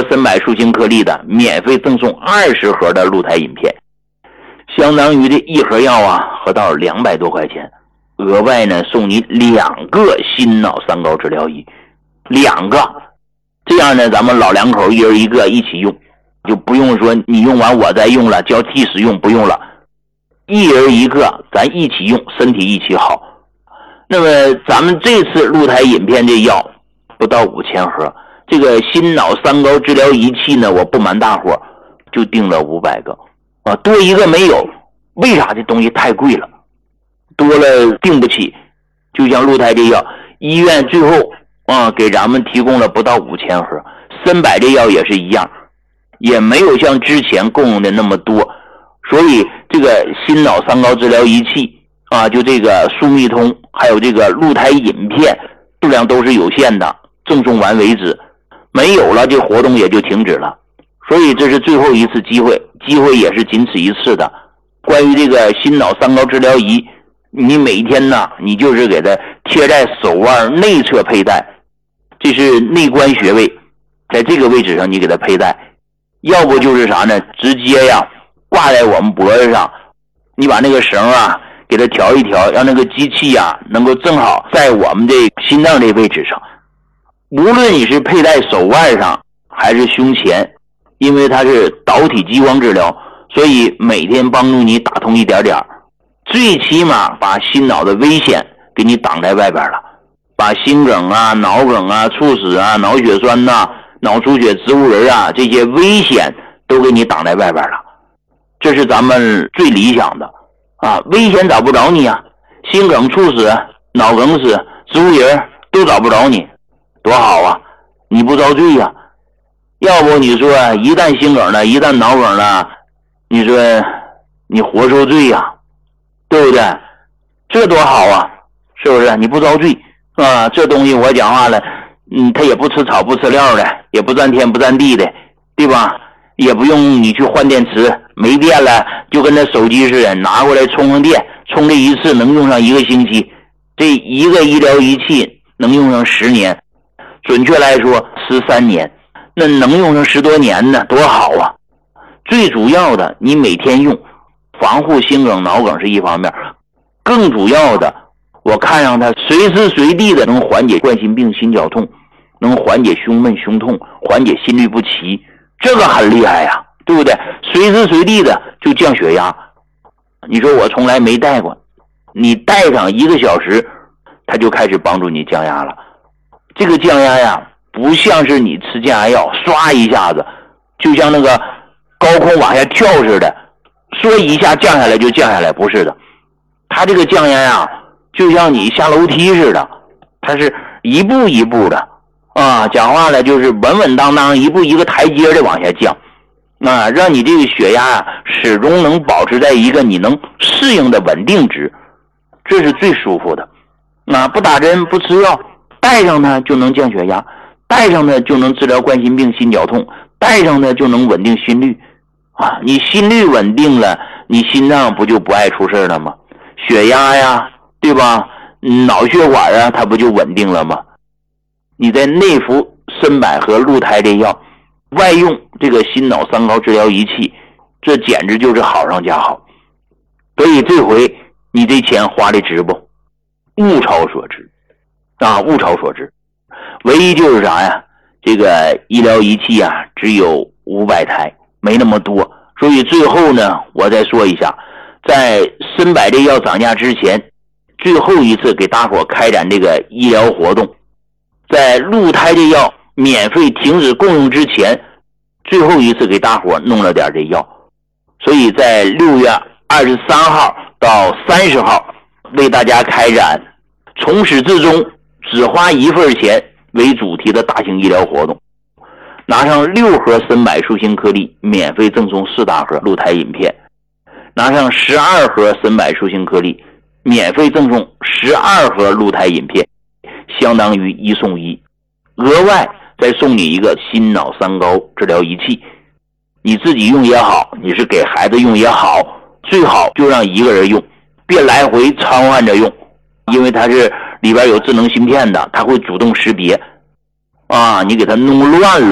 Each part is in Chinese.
深柏舒心颗粒的，免费赠送20盒的鹿胎饮片，相当于这一盒药啊合到200多块钱。额外呢送你2个心脑三高治疗仪，2个，这样呢咱们老两口一人一个一起用，就不用说你用完我再用了，交替使用，不用了，一人一个，咱一起用，身体一起好。那么咱们这次鹿胎饮片这药不到5000盒，这个心脑三高治疗仪器呢，我不瞒大伙就订了500个啊，多一个没有，为啥？这东西太贵了，多了订不起。就像鹿胎这药，医院最后给咱们提供了不到5000盒，深柏这药也是一样，也没有像之前供应的那么多，所以这个心脑三高治疗仪器就这个舒密通还有这个鹿胎饮片数量都是有限的，赠送完为止，没有了这活动也就停止了。所以这是最后一次机会，机会也是仅此一次的。关于这个心脑三高治疗仪，你每一天呢，你就是给它贴在手腕内侧佩戴，这是内关穴位，在这个位置上你给它佩戴。要不就是啥呢，直接呀挂在我们脖子上，你把那个绳给它调一调，让那个机器能够正好在我们这心脏这位置上。无论你是佩戴手腕上还是胸前，因为它是导体激光治疗，所以每天帮助你打通一点点，最起码把心脑的危险给你挡在外边了，把心梗脑梗猝死脑血栓脑出血植物人这些危险都给你挡在外边了。这是咱们最理想的危险找不着你心梗猝死脑梗死植物人都找不着你，多好啊，你不遭罪呀。要不你说一旦心梗了，一旦脑梗了，你说你活受罪呀，对不对？这多好啊，是不是？你不遭罪这东西我讲话了，它也不吃草不吃料的，也不占天不占地的，对吧？也不用你去换电池，没电了就跟那手机似的，拿过来充上电，充这一次能用上1个星期，这一个医疗仪器能用上10年，准确来说13年，那能用上10多年呢，多好啊！最主要的，你每天用，防护心梗脑梗是一方面，更主要的，我看上它随时随地的能缓解冠心病心绞痛，能缓解胸闷胸痛，缓解心律不齐，这个很厉害呀，对不对？随时随地的就降血压。你说我从来没带过，你带上1个小时它就开始帮助你降压了。这个降压不像是你吃降压药刷一下子就像那个高空往下跳似的，说一下降下来就降下来，不是的。它这个降压就像你下楼梯似的，它是一步一步的讲话了就是稳稳当当，一步一个台阶的往下降让你这个血压始终能保持在一个你能适应的稳定值，这是最舒服的。不打针不吃药，带上它就能降血压，带上它就能治疗冠心病心绞痛，带上它就能稳定心率你心率稳定了，你心脏不就不爱出事了吗？血压对吧？脑血管它不就稳定了吗？你在内服深柏和鹿胎这药，外用这个心脑三高治疗仪器，这简直就是好上加好。所以这回你这钱花的值不？物超所值物超所值。唯一就是啥呀？这个医疗仪器只有500台，没那么多。所以最后呢，我再说一下，在深柏这药涨价之前，最后一次给大伙开展这个医疗活动，在鹿胎这药免费停止供用之前，最后一次给大伙弄了点这药。所以在6月23号到30号为大家开展从始至终只花1份钱为主题的大型医疗活动，拿上6盒深柏舒心颗粒免费赠送4大盒鹿胎饮片，拿上12盒深柏舒心颗粒免费赠送12盒鹿胎饮片，相当于1送1，额外再送你一个心脑三高治疗仪器，你自己用也好，你是给孩子用也好，最好就让1个人用，别来回掺换着用，因为它是里边有智能芯片的，它会主动识别你给它弄乱了，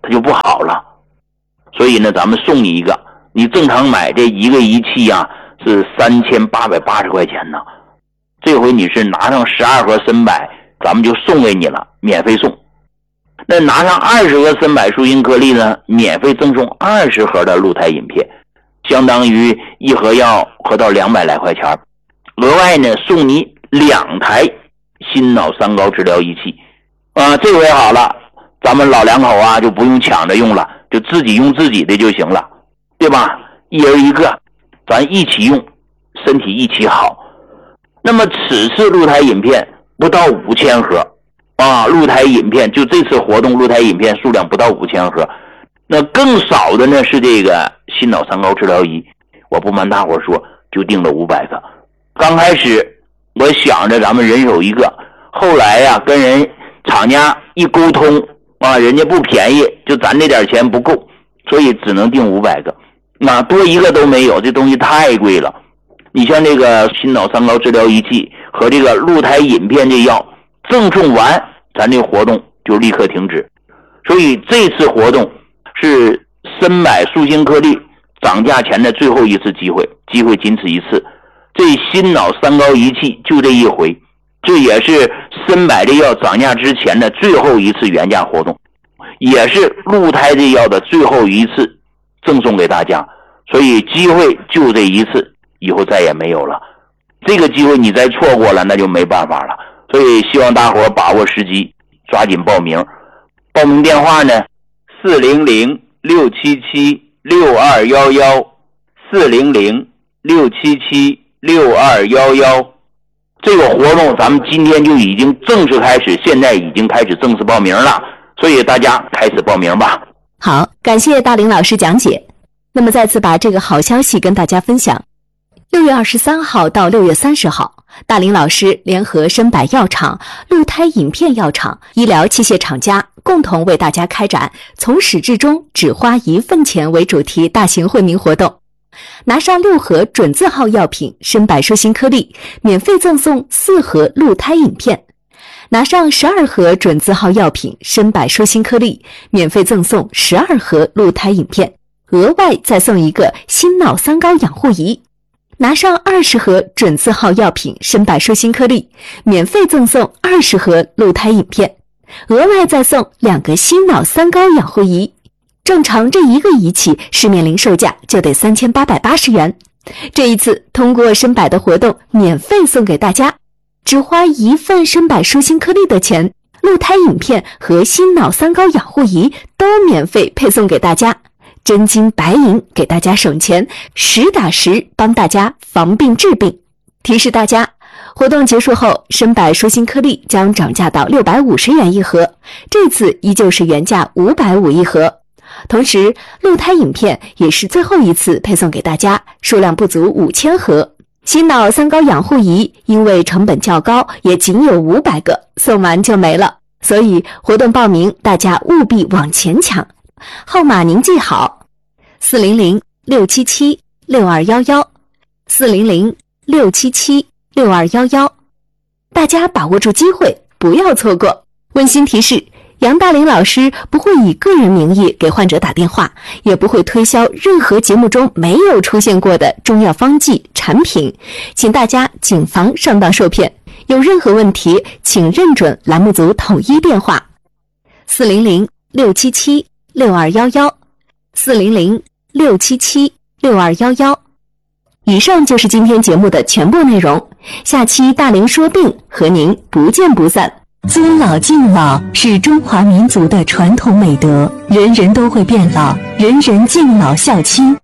它就不好了。所以呢，咱们送你一个，你正常买这一个仪器啊是3880块钱呢，这回你是拿上12盒参柏，咱们就送给你了，免费送。那拿上20个参柏舒心颗粒呢，免费赠送20盒的鹿胎饮片，相当于一盒药合到200来块钱。额外呢送你2台心脑三高治疗仪器这回好了，咱们老两口啊就不用抢着用了，就自己用自己的就行了，对吧？一人一个，咱一起用，身体一起好。那么此次鹿胎饮片不到5000盒鹿胎饮片，就这次活动鹿胎饮片数量不到5000盒。那更少的呢是这个心脑三高治疗仪，我不瞒大伙说就订了500个。刚开始我想着咱们人手一个，后来呀跟人厂家一沟通人家不便宜，就咱这点钱不够，所以只能订500个。那多一个都没有，这东西太贵了。你像这个心脑三高治疗仪器和这个鹿胎饮片这药赠送完，咱这活动就立刻停止。所以这次活动是参柏舒心颗粒涨价前的最后一次机会，机会仅此一次。这心脑三高仪器就这一回，这也是参柏这药涨价之前的最后一次原价活动，也是鹿胎这药的最后一次赠送给大家。所以机会就这一次，以后再也没有了。这个机会你再错过了那就没办法了。所以希望大伙把握时机，抓紧报名。报名电话呢400-677-6211 400-677-6211。这个活动咱们今天就已经正式开始，现在已经开始正式报名了，所以大家开始报名吧。 好，感谢大林老师讲解。那么再次把这个好消息跟大家分享。6月23号到6月30号，大林老师联合参柏药厂、鹿胎饮片药厂、医疗器械厂家共同为大家开展从始至终只花1份钱为主题大型惠民活动。拿上6盒准字号药品参柏舒心颗粒，免费赠送4盒鹿胎饮片；拿上12盒准字号药品参柏舒心颗粒，免费赠送12盒鹿胎饮片，额外再送一个心脑三高养护仪；拿上20盒准字号药品参柏舒心颗粒，免费赠送20盒鹿胎饮片，额外再送2个心脑三高养护仪。正常这一个仪器市面零售价就得3880元，这一次通过参柏的活动免费送给大家，只花1份参柏舒心颗粒的钱，鹿胎饮片和心脑三高养护仪都免费配送给大家，真金白银给大家省钱，实打实帮大家防病治病。提示大家，活动结束后，参柏舒心颗粒将涨价到650元一盒，这次依旧是原价550一盒。同时，鹿胎饮片也是最后一次配送给大家，数量不足5000盒。心脑三高养护仪因为成本较高，也仅有500个，送完就没了。所以活动报名大家务必往前抢，号码您记好：400-677-6211 400-677-6211。大家把握住机会，不要错过。温馨提示，杨大林老师不会以个人名义给患者打电话，也不会推销任何节目中没有出现过的中药方剂产品，请大家谨防上当受骗。有任何问题，请认准栏目组统一电话：400-677-6211 400-677-6211。以上就是今天节目的全部内容，下期大林说病和您不见不散。 尊老敬老是中华民族的传统美德，人人都会变老，人人敬老孝亲。